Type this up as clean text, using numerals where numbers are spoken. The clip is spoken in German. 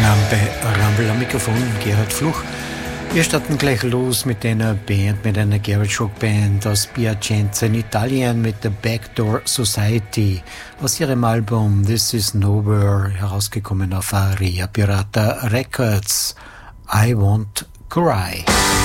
Bei Rumble am Mikrofon Gerhard Fluch. Wir starten gleich los mit einer Band, mit einer Garage Rock Band aus Piacenza in Italien mit der Backdoor Society aus ihrem Album This Is Nowhere, herausgekommen auf Aria Pirata Records. I Won't Cry.